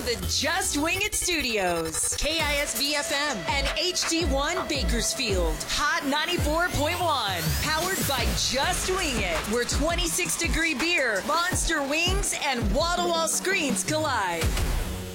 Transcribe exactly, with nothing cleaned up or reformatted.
From the Just Wing It Studios, K I S B F M and H D one Bakersfield, Hot ninety-four point one, powered by Just Wing It, where twenty-six degree beer, monster wings, and wall-to-wall screens collide.